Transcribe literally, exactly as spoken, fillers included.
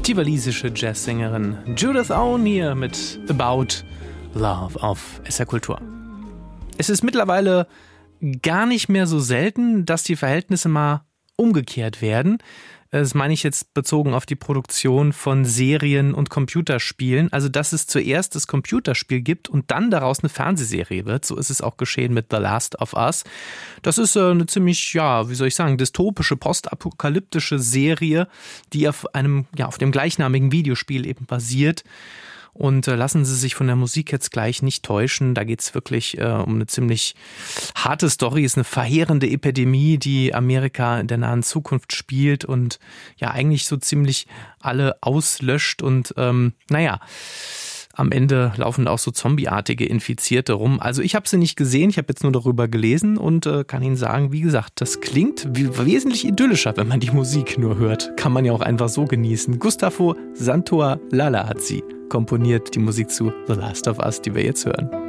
Die walisische Jazzsängerin Judith Owen hier mit About Love auf S R Kultur. Es ist mittlerweile gar nicht mehr so selten, dass die Verhältnisse mal umgekehrt werden. Das meine ich jetzt bezogen auf die Produktion von Serien und Computerspielen. Also, dass es zuerst das Computerspiel gibt und dann daraus eine Fernsehserie wird. So ist es auch geschehen mit The Last of Us. Das ist eine ziemlich, ja, wie soll ich sagen, dystopische, postapokalyptische Serie, die auf einem, ja, auf dem gleichnamigen Videospiel eben basiert. Und äh, lassen Sie sich von der Musik jetzt gleich nicht täuschen. Da geht es wirklich äh, um eine ziemlich harte Story. Es ist eine verheerende Epidemie, die Amerika in der nahen Zukunft spielt und ja eigentlich so ziemlich alle auslöscht. Und ähm, naja, am Ende laufen auch so zombieartige Infizierte rum. Also ich habe sie nicht gesehen, ich habe jetzt nur darüber gelesen und äh, kann Ihnen sagen, wie gesagt, das klingt wie, wesentlich idyllischer, wenn man die Musik nur hört. Kann man ja auch einfach so genießen. Gustavo Santaolalla hat sie komponiert, die Musik zu The Last of Us, die wir jetzt hören.